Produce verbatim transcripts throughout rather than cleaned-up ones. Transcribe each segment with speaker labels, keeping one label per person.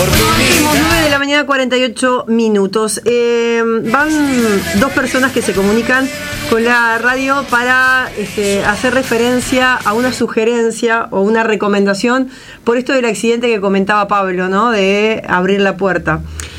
Speaker 1: nueve de la mañana, cuarenta y ocho minutos. Eh, van dos personas que se comunican con la radio para este, hacer referencia a una sugerencia o una recomendación por esto del accidente que comentaba Pablo, ¿no? De abrir la puerta.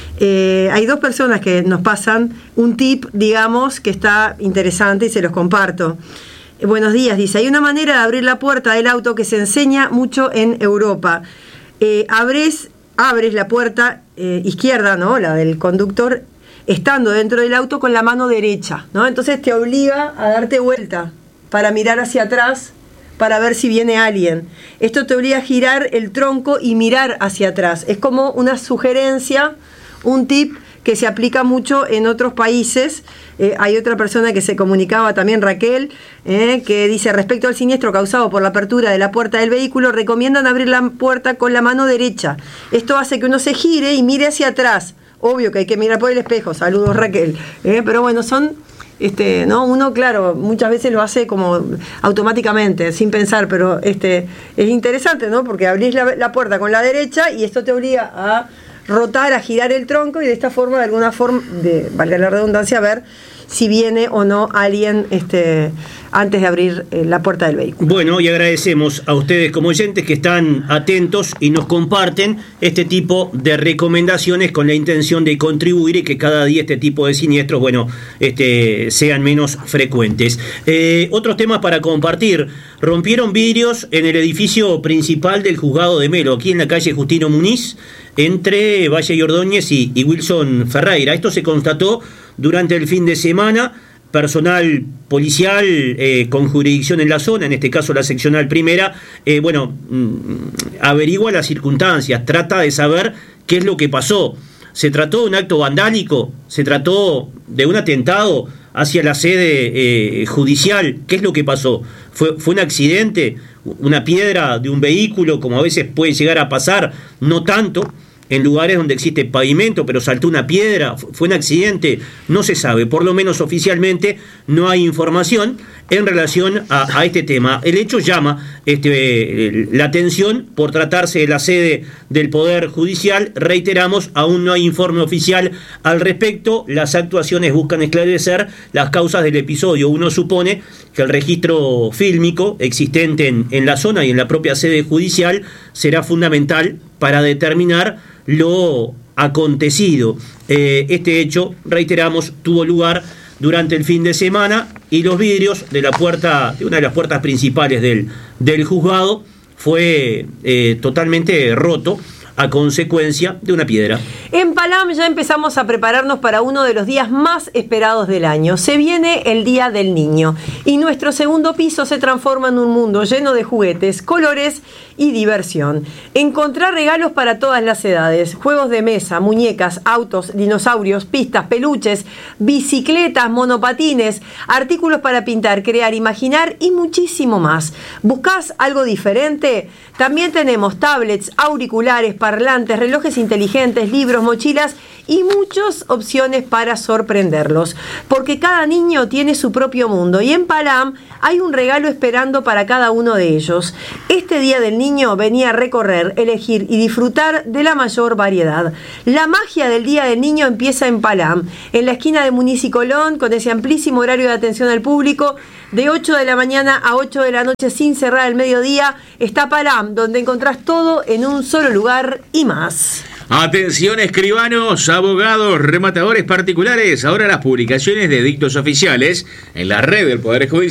Speaker 1: Eh, hay dos personas que nos pasan un tip, digamos, que está interesante y se los comparto. Eh, buenos días, dice, hay una manera de abrir la puerta del auto que se enseña mucho en Europa. Eh, abres, abres la puerta eh, izquierda, ¿no? La del conductor, estando dentro del auto con la mano derecha, ¿no? Entonces te obliga a darte vuelta para mirar hacia atrás, para ver si viene alguien. Esto te obliga a girar el tronco y mirar hacia atrás. Es como una sugerencia, un tip que se aplica mucho en otros países. Eh, hay otra persona que se comunicaba también, Raquel, eh, que dice, respecto al siniestro causado por la apertura de la puerta del vehículo, recomiendan abrir la puerta con la mano derecha. Esto hace que uno se gire y mire hacia atrás. Obvio que hay que mirar por el espejo. Saludos, Raquel. Eh, pero bueno, son... Este, no, uno, claro, muchas veces lo hace como automáticamente, sin pensar, pero este es interesante, ¿no? Porque abrís la, la puerta con la derecha y esto te obliga a rotar, a girar el tronco y de esta forma, de alguna forma, de, valga la redundancia, a ver si viene o no alguien este, antes de abrir eh, la puerta del vehículo.
Speaker 2: Bueno, y agradecemos a ustedes como oyentes que están atentos y nos comparten este tipo de recomendaciones con la intención de contribuir y que cada día este tipo de siniestros, bueno, este, sean menos frecuentes. Eh, otros temas para compartir. Rompieron vidrios en el edificio principal del juzgado de Melo, aquí en la calle Justino Muniz, entre Valle y Ordóñez y, y Wilson Ferreira. Esto se constató durante el fin de semana. Personal policial eh, con jurisdicción en la zona, en este caso la seccional primera, eh, bueno, mmm, averigua las circunstancias, trata de saber qué es lo que pasó. ¿Se trató de un acto vandálico? ¿Se trató de un atentado hacia la sede eh, judicial? ¿Qué es lo que pasó? ¿Fue, fue un accidente? ¿Una piedra de un vehículo, como a veces puede llegar a pasar? No tanto en lugares donde existe pavimento, pero saltó una piedra, fue un accidente, no se sabe, por lo menos oficialmente no hay información en relación a, a este tema. El hecho llama este, la atención por tratarse de la sede del Poder Judicial. Reiteramos, aún no hay informe oficial al respecto. Las actuaciones buscan esclarecer las causas del episodio. Uno supone que el registro fílmico existente en, en la zona y en la propia sede judicial será fundamental para determinar lo acontecido. Eh, este hecho, reiteramos, tuvo lugar durante el fin de semana y los vidrios de la puerta, de una de las puertas principales del, del juzgado, fue eh, totalmente roto a consecuencia de una piedra.
Speaker 1: En Palam ya empezamos a prepararnos para uno de los días más esperados del año. Se viene el Día del Niño y nuestro segundo piso se transforma en un mundo lleno de juguetes, colores y diversión. Encontrar regalos para todas las edades, juegos de mesa, muñecas, autos, dinosaurios, pistas, peluches, bicicletas, monopatines, artículos para pintar, crear, imaginar y muchísimo más. ¿Buscás algo diferente? También tenemos tablets, auriculares, parlantes, relojes inteligentes, libros, mochilas y muchas opciones para sorprenderlos. Porque cada niño tiene su propio mundo y en Palam hay un regalo esperando para cada uno de ellos. Este Día del Niño venía a recorrer, elegir y disfrutar de la mayor variedad. La magia del Día del Niño empieza en Palam, en la esquina de Muniz y Colón, con ese amplísimo horario de atención al público. De ocho de la mañana a ocho de la noche sin cerrar el mediodía está Palam, donde encontrás todo en un solo lugar y más.
Speaker 3: Atención escribanos, abogados, rematadores particulares. Ahora las publicaciones de edictos oficiales en la red del Poder Judicial